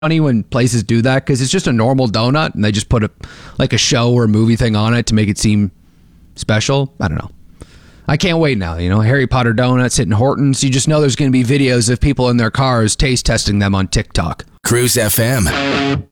funny when places do that because it's just a normal donut and they just put a show or a movie thing on it to make it seem special. I don't know. I can't wait now. Harry Potter donuts hitting Hortons. You just know there's going to be videos of people in their cars taste testing them on TikTok. Cruise FM.